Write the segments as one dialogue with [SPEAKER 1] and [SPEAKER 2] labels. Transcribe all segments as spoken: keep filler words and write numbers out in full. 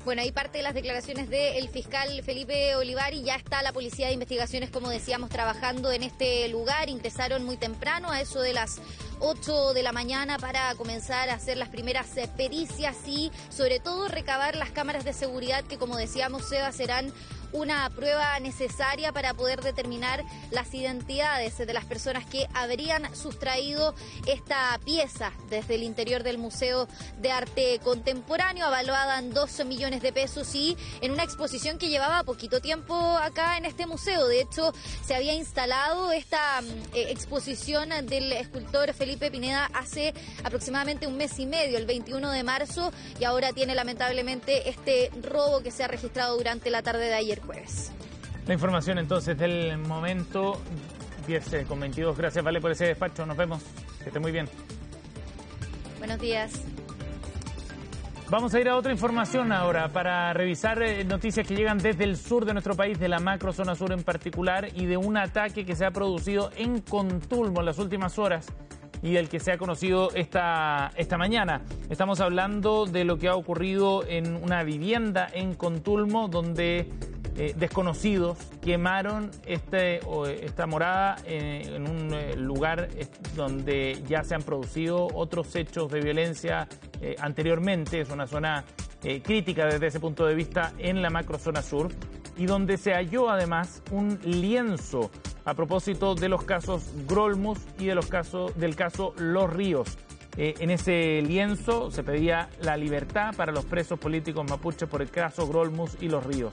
[SPEAKER 1] Bueno, ahí parte de las declaraciones del fiscal Felipe Olivari. Ya está la Policía de Investigaciones, como decíamos, trabajando en este lugar. Empezaron muy temprano, a eso de las ocho de la mañana, para comenzar a hacer las primeras pericias y sobre todo recabar las cámaras de seguridad que, como decíamos, Seba, serán una prueba necesaria para poder determinar las identidades de las personas que habrían sustraído esta pieza desde el interior del Museo de Arte Contemporáneo, avaluada en doce millones de pesos y en una exposición que llevaba poquito tiempo acá en este museo. De hecho, se había instalado esta eh, exposición del escultor Felipe Pineda hace aproximadamente un mes y medio, el veintiuno de marzo, y ahora tiene lamentablemente este robo que se ha registrado durante la tarde de ayer jueves.
[SPEAKER 2] La información entonces del momento, diez con veintidós. Gracias, Vale, por ese despacho. Nos vemos. Que esté muy bien.
[SPEAKER 1] Buenos días.
[SPEAKER 2] Vamos a ir a otra información ahora para revisar noticias que llegan desde el sur de nuestro país, de la macro zona sur en particular, y de un ataque que se ha producido en Contulmo en las últimas horas y del que se ha conocido esta, esta mañana. Estamos hablando de lo que ha ocurrido en una vivienda en Contulmo, donde eh, desconocidos quemaron este, esta morada eh, en un eh, lugar donde ya se han producido otros hechos de violencia eh, anteriormente. Es una zona eh, crítica desde ese punto de vista en la macro zona sur, y donde se halló además un lienzo a propósito de los casos Grolmus y de los casos, del caso Los Ríos. Eh, en ese lienzo se pedía la libertad para los presos políticos mapuches por el caso Grolmus y Los Ríos.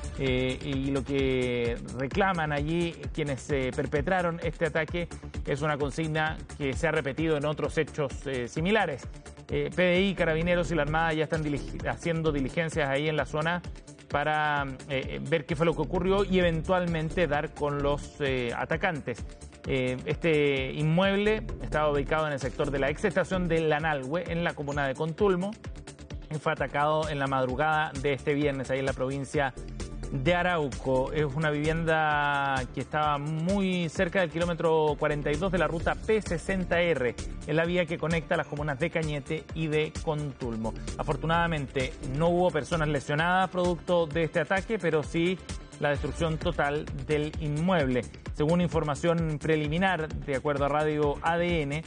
[SPEAKER 2] Eh, y lo que reclaman allí quienes eh, perpetraron este ataque es una consigna que se ha repetido en otros hechos eh, similares. Eh, P D I, Carabineros y la Armada ya están dilig- haciendo diligencias ahí en la zona para eh, ver qué fue lo que ocurrió y eventualmente dar con los eh, atacantes. Eh, este inmueble estaba ubicado en el sector de la ex estación de Lanalhue, en la comuna de Contulmo, y fue atacado en la madrugada de este viernes, ahí en la provincia de Arauco. Es una vivienda que estaba muy cerca del kilómetro cuarenta y dos de la ruta P sesenta R, en la vía que conecta las comunas de Cañete y de Contulmo. Afortunadamente no hubo personas lesionadas producto de este ataque, pero sí la destrucción total del inmueble. Según información preliminar, de acuerdo a Radio A D N,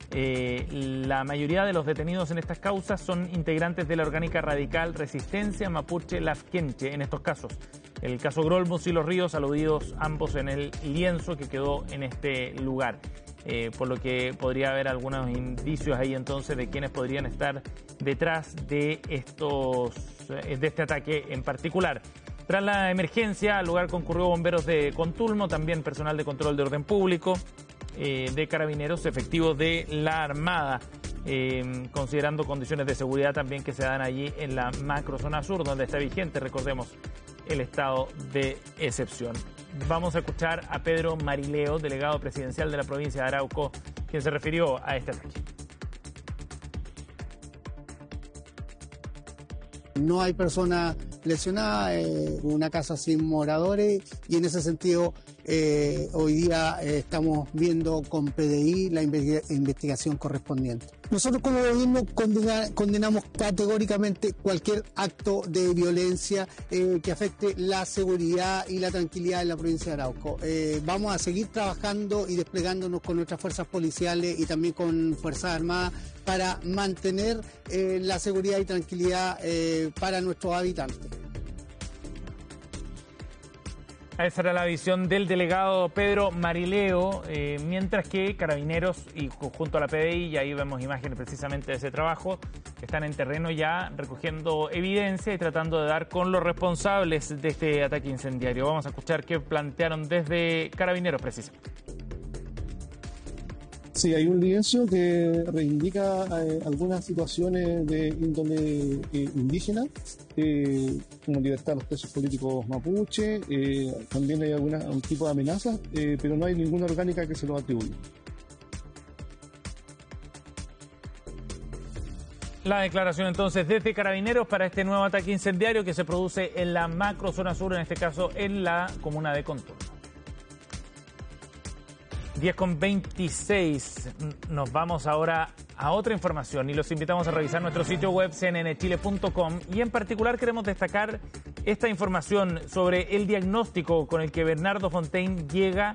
[SPEAKER 2] Eh, la mayoría de los detenidos en estas causas son integrantes de la orgánica radical Resistencia Mapuche Lafkenche en estos casos. El caso Grolmus y Los Ríos, aludidos ambos en el lienzo que quedó en este lugar. Eh, por lo que podría haber algunos indicios ahí entonces de quienes podrían estar detrás de, estos, de este ataque en particular. Tras la emergencia, al lugar concurrió bomberos de Contulmo, también personal de control de orden público, Eh, de Carabineros, efectivos de la Armada, eh, considerando condiciones de seguridad también que se dan allí en la macro zona sur, donde está vigente, recordemos, el estado de excepción. Vamos a escuchar a Pedro Marileo, delegado presidencial de la provincia de Arauco, quien se refirió a este ataque.
[SPEAKER 3] No hay personas lesionadas, eh, una casa sin moradores, y en ese sentido eh, hoy día eh, estamos viendo con P D I la investigación correspondiente. Nosotros como gobierno condena, condenamos categóricamente cualquier acto de violencia eh, que afecte la seguridad y la tranquilidad en la provincia de Arauco. Eh, vamos a seguir trabajando y desplegándonos con nuestras fuerzas policiales y también con Fuerzas Armadas para mantener eh, la seguridad y tranquilidad eh, para nuestros habitantes.
[SPEAKER 2] Esa era la visión del delegado Pedro Marileo, eh, mientras que Carabineros y junto a la P D I, y ahí vemos imágenes precisamente de ese trabajo, están en terreno ya recogiendo evidencia y tratando de dar con los responsables de este ataque incendiario. Vamos a escuchar qué plantearon desde Carabineros precisamente.
[SPEAKER 4] Sí, hay un lienzo que reivindica eh, algunas situaciones de índole eh, indígena, eh, como libertad a los presos políticos mapuche, eh, también hay alguna, un tipo de amenazas, eh, pero no hay ninguna orgánica que se lo atribuya.
[SPEAKER 2] La declaración entonces desde Carabineros para este nuevo ataque incendiario que se produce en la macro zona sur, en este caso en la comuna de Contulmo. diez con veintiséis. Nos vamos ahora a otra información y los invitamos a revisar nuestro sitio web c n n chile punto com, y en particular queremos destacar esta información sobre el diagnóstico con el que Bernardo Fontaine llega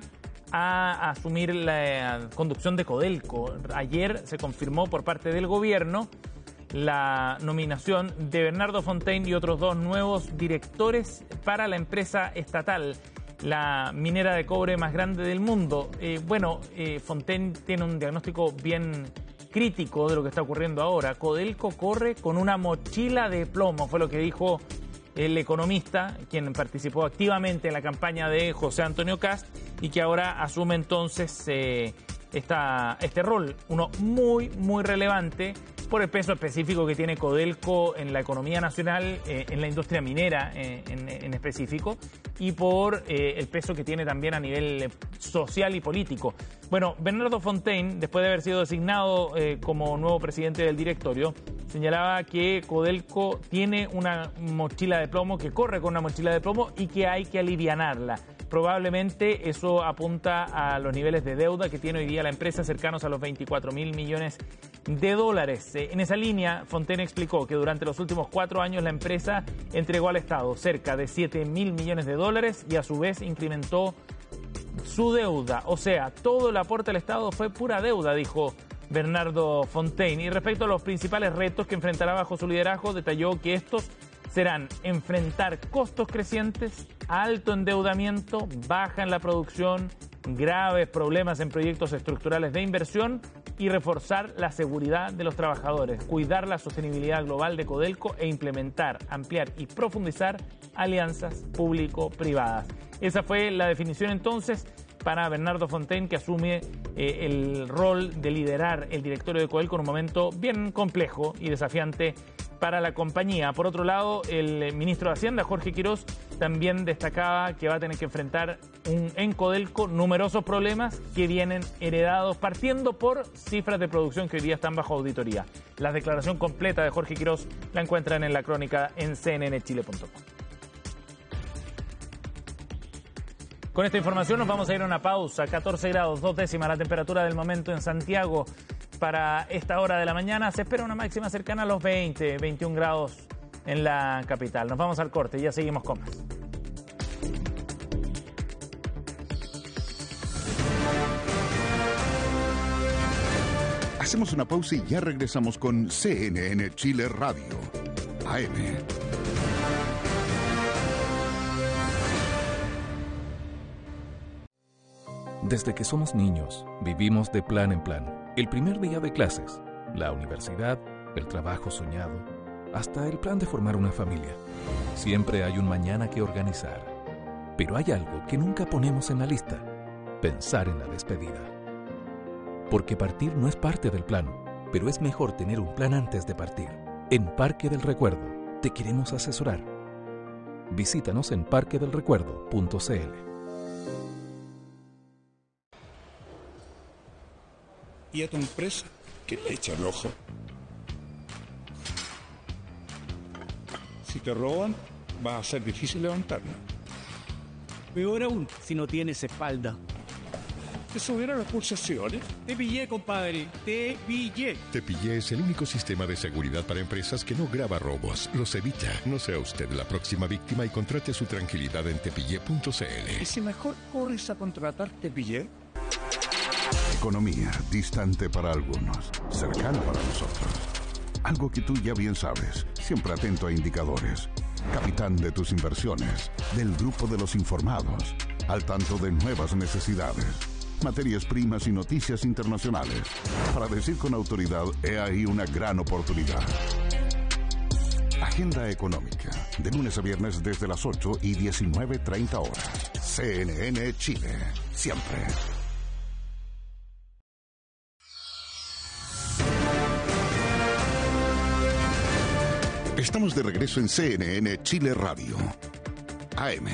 [SPEAKER 2] a asumir la conducción de Codelco. Ayer se confirmó por parte del gobierno la nominación de Bernardo Fontaine y otros dos nuevos directores para la empresa estatal, la minera de cobre más grande del mundo. Eh, bueno, eh, Fontaine tiene un diagnóstico bien crítico de lo que está ocurriendo ahora. Codelco corre con una mochila de plomo, fue lo que dijo el economista, quien participó activamente en la campaña de José Antonio Kast y que ahora asume entonces eh, esta, este rol, uno muy, muy relevante por el peso específico que tiene Codelco en la economía nacional, eh, en la industria minera eh, en, en específico, y por eh, el peso que tiene también a nivel social y político. Bueno, Bernardo Fontaine, después de haber sido designado eh, como nuevo presidente del directorio, señalaba que Codelco tiene una mochila de plomo, que corre con una mochila de plomo y que hay que alivianarla. Probablemente eso apunta a los niveles de deuda que tiene hoy día la empresa, cercanos a los veinticuatro mil millones de dólares. En esa línea, Fontaine explicó que durante los últimos cuatro años la empresa entregó al Estado cerca de siete mil millones de dólares y a su vez incrementó su deuda. O sea, todo el aporte al Estado fue pura deuda, dijo Bernardo Fontaine. Y respecto a los principales retos que enfrentará bajo su liderazgo, detalló que estos serán enfrentar costos crecientes, alto endeudamiento, baja en la producción, graves problemas en proyectos estructurales de inversión y reforzar la seguridad de los trabajadores, cuidar la sostenibilidad global de Codelco e implementar, ampliar y profundizar alianzas público-privadas. Esa fue la definición entonces para Bernardo Fontaine, que asume eh, el rol de liderar el directorio de Codelco en un momento bien complejo y desafiante para la compañía. Por otro lado, el ministro de Hacienda, Jorge Quirós, también destacaba que va a tener que enfrentar un, en Codelco numerosos problemas que vienen heredados, partiendo por cifras de producción que hoy día están bajo auditoría. La declaración completa de Jorge Quirós la encuentran en la crónica en c n n chile punto com. Con esta información nos vamos a ir a una pausa. catorce grados, dos décimas la temperatura del momento en Santiago. Para esta hora de la mañana se espera una máxima cercana a los veinte, veintiún grados en la capital. Nos vamos al corte y ya seguimos con más.
[SPEAKER 5] Hacemos una pausa y ya regresamos con C N N Chile Radio, A M.
[SPEAKER 6] Desde que somos niños, vivimos de plan en plan. El primer día de clases, la universidad, el trabajo soñado, hasta el plan de formar una familia. Siempre hay un mañana que organizar. Pero hay algo que nunca ponemos en la lista: pensar en la despedida. Porque partir no es parte del plan, pero es mejor tener un plan antes de partir. En Parque del Recuerdo te queremos asesorar. Visítanos en parque del recuerdo punto c l.
[SPEAKER 7] Y a tu empresa, que le echa el ojo. Si te roban, va a ser difícil levantarla.
[SPEAKER 8] Peor aún, si no tienes espalda.
[SPEAKER 7] ¿Te subieron las pulsaciones?
[SPEAKER 8] Te pillé, compadre, te pillé.
[SPEAKER 9] Te pillé es el único sistema de seguridad para empresas que no graba robos, los evita. No sea usted la próxima víctima y contrate su tranquilidad en tepillé punto c l.
[SPEAKER 7] ¿Y si mejor corres a contratar Te Pillé?
[SPEAKER 5] Economía, distante para algunos, cercana para nosotros. Algo que tú ya bien sabes, siempre atento a indicadores. Capitán de tus inversiones, del grupo de los informados, al tanto de nuevas necesidades, materias primas y noticias internacionales. Para decir con autoridad, he ahí una gran oportunidad. Agenda económica, de lunes a viernes desde las ocho y diecinueve treinta horas. C N N Chile, siempre. Estamos de regreso en C N N Chile Radio, A M.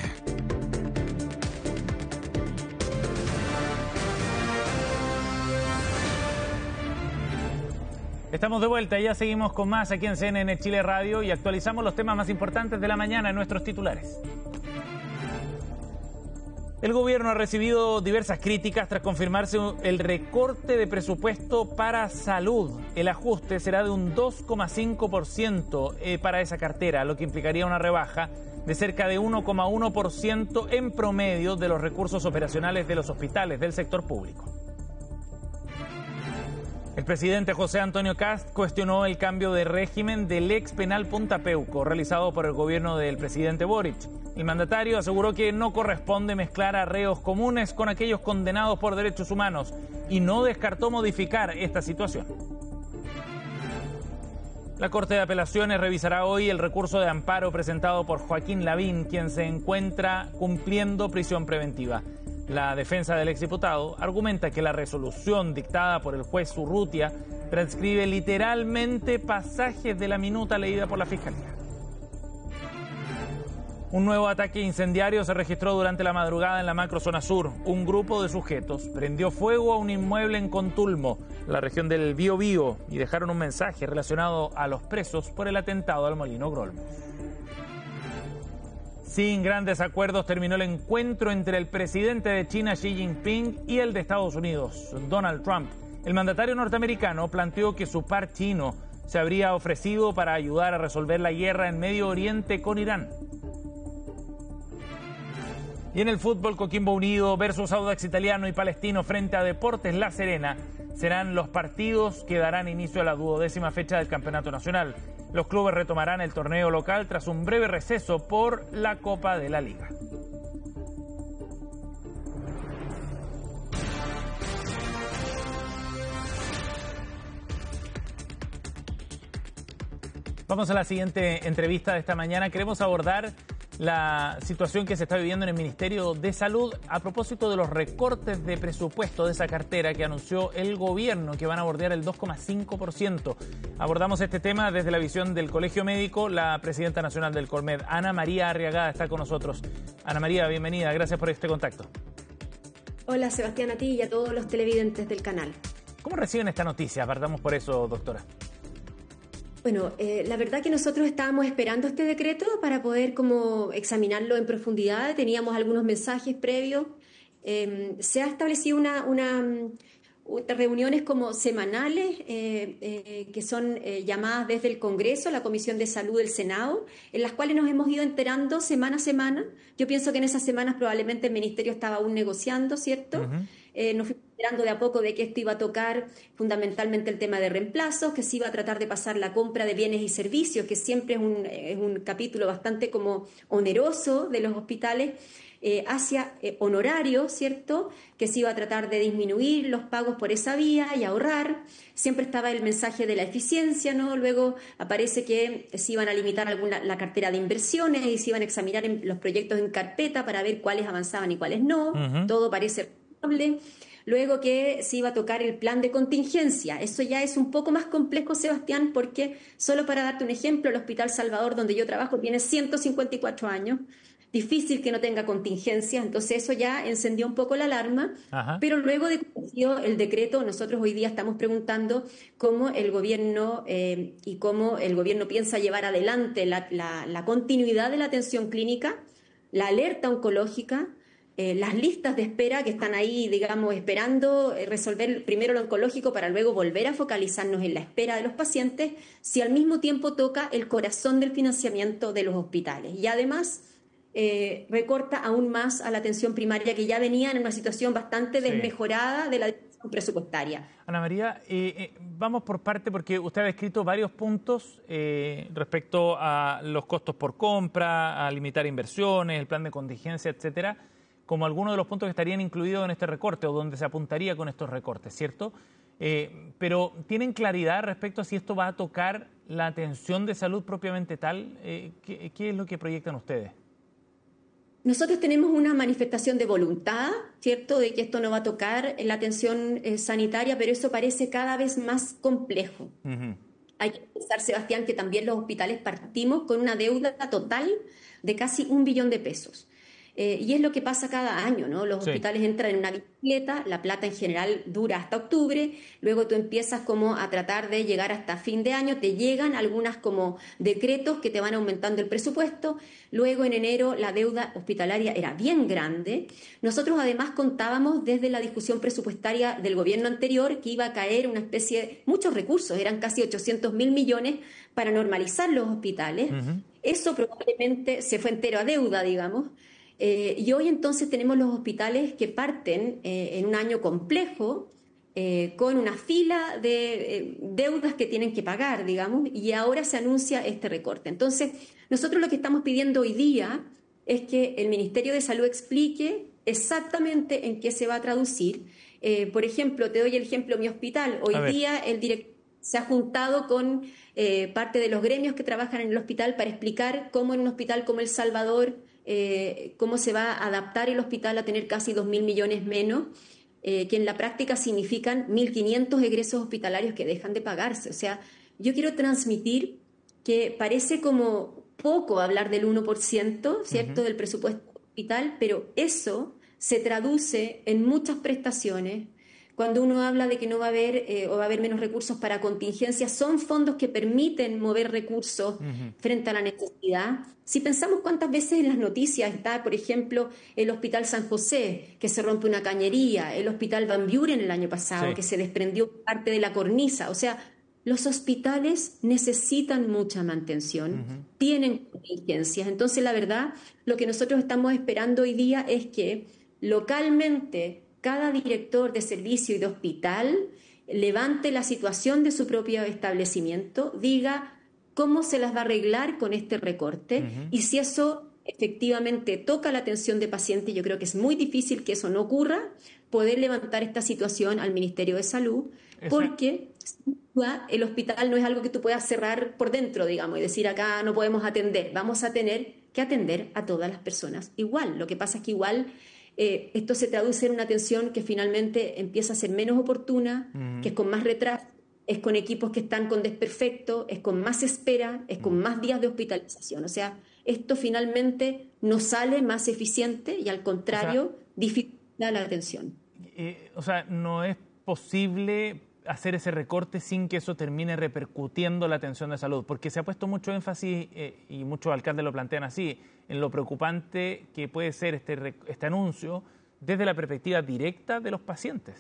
[SPEAKER 2] Estamos de vuelta y ya seguimos con más aquí en C N N Chile Radio y actualizamos los temas más importantes de la mañana en nuestros titulares. El gobierno ha recibido diversas críticas tras confirmarse el recorte de presupuesto para salud. El ajuste será de un dos coma cinco por ciento para esa cartera, lo que implicaría una rebaja de cerca de uno coma uno por ciento en promedio de los recursos operacionales de los hospitales del sector público. El presidente José Antonio Kast cuestionó el cambio de régimen del ex penal Punta Peuco realizado por el gobierno del presidente Boric. El mandatario aseguró que no corresponde mezclar a reos comunes con aquellos condenados por derechos humanos y no descartó modificar esta situación. La Corte de Apelaciones revisará hoy el recurso de amparo presentado por Joaquín Lavín, quien se encuentra cumpliendo prisión preventiva. La defensa del exdiputado argumenta que la resolución dictada por el juez Urrutia transcribe literalmente pasajes de la minuta leída por la Fiscalía. Un nuevo ataque incendiario se registró durante la madrugada en la macrozona sur. Un grupo de sujetos prendió fuego a un inmueble en Contulmo, la región del Biobío, y dejaron un mensaje relacionado a los presos por el atentado al Molino Grolmos. Sin grandes acuerdos terminó el encuentro entre el presidente de China, Xi Jinping, y el de Estados Unidos, Donald Trump. El mandatario norteamericano planteó que su par chino se habría ofrecido para ayudar a resolver la guerra en Medio Oriente con Irán. Y en el fútbol, Coquimbo Unido versus Audax Italiano y Palestino frente a Deportes La Serena serán los partidos que darán inicio a la duodécima fecha del Campeonato Nacional. Los clubes retomarán el torneo local tras un breve receso por la Copa de la Liga. Vamos a la siguiente entrevista de esta mañana. Queremos abordar la situación que se está viviendo en el Ministerio de Salud a propósito de los recortes de presupuesto de esa cartera que anunció el gobierno, que van a bordear el dos coma cinco por ciento. Abordamos este tema desde la visión del Colegio Médico. La presidenta nacional del Colmed, Ana María Arriagada, está con nosotros. Ana María, bienvenida. Gracias por este contacto.
[SPEAKER 10] Hola, Sebastián, a ti y a todos los televidentes del canal.
[SPEAKER 2] ¿Cómo reciben esta noticia? Partamos por eso, doctora.
[SPEAKER 10] Bueno, eh, la verdad que nosotros estábamos esperando este decreto para poder como examinarlo en profundidad. Teníamos algunos mensajes previos. Eh, se ha establecido una, una, una reuniones como semanales eh, eh, que son eh, llamadas desde el Congreso, la Comisión de Salud del Senado, en las cuales nos hemos ido enterando semana a semana. Yo pienso que en esas semanas probablemente el Ministerio estaba aún negociando, ¿cierto? Uh-huh. Eh, nos fuimos enterando de a poco de que esto iba a tocar fundamentalmente el tema de reemplazos, que se iba a tratar de pasar la compra de bienes y servicios, que siempre es un, es un capítulo bastante como oneroso de los hospitales, eh, hacia eh, honorarios, ¿cierto?, que se iba a tratar de disminuir los pagos por esa vía y ahorrar. Siempre estaba el mensaje de la eficiencia, ¿no? Luego aparece que se iban a limitar alguna, la cartera de inversiones y se iban a examinar en, los proyectos en carpeta para ver cuáles avanzaban y cuáles no. Uh-huh. Todo parece Luego que se iba a tocar el plan de contingencia. Eso ya es un poco más complejo, Sebastián, porque solo para darte un ejemplo, el Hospital Salvador, donde yo trabajo, tiene ciento cincuenta y cuatro años. Difícil que no tenga contingencia, entonces eso ya encendió un poco la alarma. Ajá. Pero luego de que dio el decreto, nosotros hoy día estamos preguntando cómo el gobierno eh, y cómo el gobierno piensa llevar adelante la, la, la continuidad de la atención clínica, la alerta oncológica, Eh, las listas de espera que están ahí, digamos, esperando eh, resolver primero lo oncológico para luego volver a focalizarnos en la espera de los pacientes, si al mismo tiempo toca el corazón del financiamiento de los hospitales. Y además eh, recorta aún más a la atención primaria, que ya venía en una situación bastante desmejorada de la situación presupuestaria.
[SPEAKER 2] Ana María, eh, eh, vamos por parte, porque usted ha descrito varios puntos eh, respecto a los costos por compra, a limitar inversiones, el plan de contingencia, etcétera, como algunos de los puntos que estarían incluidos en este recorte o donde se apuntaría con estos recortes, ¿cierto? Eh, pero ¿tienen claridad respecto a si esto va a tocar la atención de salud propiamente tal? Eh, ¿qué, ¿Qué es lo que proyectan ustedes?
[SPEAKER 10] Nosotros tenemos una manifestación de voluntad, ¿cierto?, de que esto no va a tocar la atención eh, sanitaria, pero eso parece cada vez más complejo. Uh-huh. Hay que pensar, Sebastián, que también los hospitales partimos con una deuda total de casi un billón de pesos. Eh, y es lo que pasa cada año, ¿no? Los
[SPEAKER 2] Sí.
[SPEAKER 10] hospitales entran en una bicicleta, la plata en general dura hasta octubre, luego tú empiezas como a tratar de llegar hasta fin de año, te llegan algunas como decretos que te van aumentando el presupuesto, luego en enero la deuda hospitalaria era bien grande. Nosotros además contábamos desde la discusión presupuestaria del gobierno anterior que iba a caer una especie de muchos recursos, eran casi ochocientos mil millones para normalizar los hospitales. Uh-huh. Eso probablemente se fue entero a deuda, digamos. Eh, y hoy entonces tenemos los hospitales que parten eh, en un año complejo, eh, con una fila de eh, deudas que tienen que pagar, digamos, y ahora se anuncia este recorte. Entonces, nosotros lo que estamos pidiendo hoy día es que el Ministerio de Salud explique exactamente en qué se va a traducir. Eh, por ejemplo, te doy el ejemplo de mi hospital. Hoy día el director se ha juntado con eh, parte de los gremios que trabajan en el hospital para explicar cómo en un hospital como El Salvador, Eh, cómo se va a adaptar el hospital a tener casi dos mil millones menos, eh, que en la práctica significan mil quinientos egresos hospitalarios que dejan de pagarse. O sea, yo quiero transmitir que parece como poco hablar del uno por ciento, ¿cierto?, uh-huh. del presupuesto hospital, pero eso se traduce en muchas prestaciones. Cuando uno habla de que no va a haber eh, o va a haber menos recursos para contingencias, son fondos que permiten mover recursos uh-huh. frente a la necesidad. Si pensamos cuántas veces en las noticias está, por ejemplo, el Hospital San José, que se rompe una cañería, el Hospital Van Buren el año pasado, sí. que se desprendió parte de la cornisa. O sea, los hospitales necesitan mucha mantención, uh-huh. tienen contingencias. Entonces, la verdad, lo que nosotros estamos esperando hoy día es que localmente cada director de servicio y de hospital levante la situación de su propio establecimiento, diga cómo se las va a arreglar con este recorte uh-huh. y si eso efectivamente toca la atención de pacientes, yo creo que es muy difícil que eso no ocurra, poder levantar esta situación al Ministerio de Salud, Esa... porque el hospital no es algo que tú puedas cerrar por dentro, digamos, y decir acá no podemos atender, vamos a tener que atender a todas las personas igual. Lo que pasa es que igual Eh, esto se traduce en una atención que finalmente empieza a ser menos oportuna, uh-huh. que es con más retraso, es con equipos que están con desperfecto, es con más espera, es con uh-huh. más días de hospitalización. O sea, esto finalmente no sale más eficiente y al contrario, o sea, dificulta la atención.
[SPEAKER 2] Eh, o sea, no es posible hacer ese recorte sin que eso termine repercutiendo la atención de salud, porque se ha puesto mucho énfasis, eh, y muchos alcaldes lo plantean así, en lo preocupante que puede ser este, este anuncio desde la perspectiva directa de los pacientes.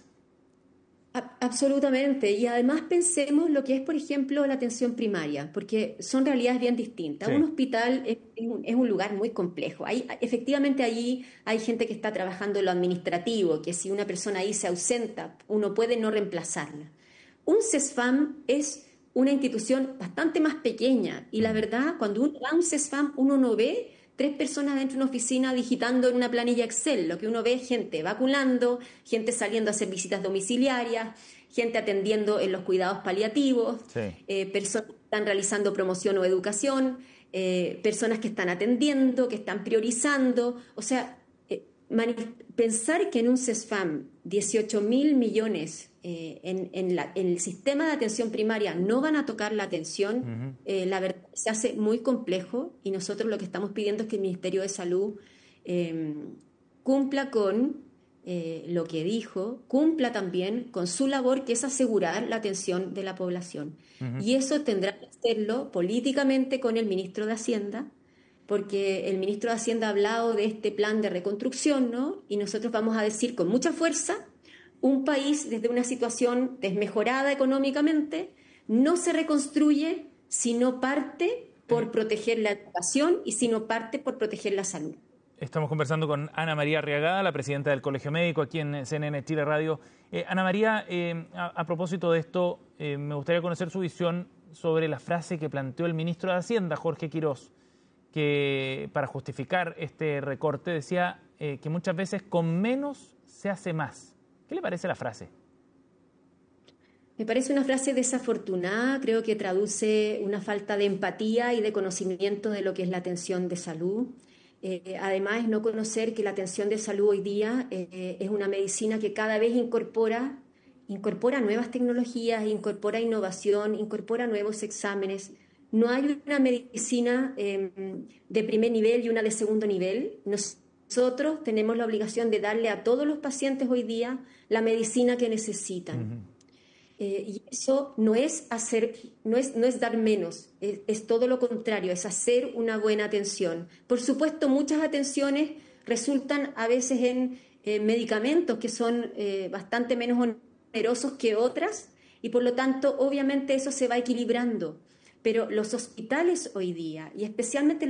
[SPEAKER 10] Absolutamente, y además pensemos lo que es, por ejemplo, la atención primaria, porque son realidades bien distintas. Sí. Un hospital es, es, un, es un lugar muy complejo. Hay, efectivamente, allí hay gente que está trabajando en lo administrativo, que si una persona ahí se ausenta, uno puede no reemplazarla. Un CESFAM es una institución bastante más pequeña, y la verdad, cuando uno va a un CESFAM, uno no ve tres personas dentro de una oficina digitando en una planilla Excel. Lo que uno ve es gente vacunando, gente saliendo a hacer visitas domiciliarias, gente atendiendo en los cuidados paliativos, sí. eh, personas que están realizando promoción o educación, eh, personas que están atendiendo, que están priorizando. O sea, eh, pensar que en un CESFAM dieciocho mil millones eh, en, en, la, en el sistema de atención primaria no van a tocar la atención, uh-huh. eh, la verdad se hace muy complejo, y nosotros lo que estamos pidiendo es que el Ministerio de Salud eh, cumpla con eh, lo que dijo, cumpla también con su labor, que es asegurar la atención de la población. Uh-huh. Y eso tendrá que hacerlo políticamente con el ministro de Hacienda, porque el ministro de Hacienda ha hablado de este plan de reconstrucción, ¿no? Y nosotros vamos a decir con mucha fuerza, un país desde una situación desmejorada económicamente no se reconstruye si no parte por proteger la educación y si no parte por proteger la salud.
[SPEAKER 2] Estamos conversando con Ana María Arriagada, la presidenta del Colegio Médico, aquí en C N N Chile Radio. Eh, Ana María, eh, a, a propósito de esto, eh, me gustaría conocer su visión sobre la frase que planteó el ministro de Hacienda, Jorge Quirós, que para justificar este recorte decía eh, que muchas veces con menos se hace más. ¿Qué le parece la frase?
[SPEAKER 10] Me parece una frase desafortunada, creo que traduce una falta de empatía y de conocimiento de lo que es la atención de salud. Eh, además, no conocer que la atención de salud hoy día eh, es una medicina que cada vez incorpora, incorpora nuevas tecnologías, incorpora innovación, incorpora nuevos exámenes. No hay una medicina eh, de primer nivel y una de segundo nivel. Nosotros nosotros tenemos la obligación de darle a todos los pacientes hoy día la medicina que necesitan. Uh-huh. Eh, y eso no es hacer, no es, no es dar menos, es, es todo lo contrario, es hacer una buena atención. Por supuesto, muchas atenciones resultan a veces en eh, medicamentos que son eh, bastante menos onerosos que otras, y por lo tanto, obviamente eso se va equilibrando. Pero los hospitales hoy día, y especialmente los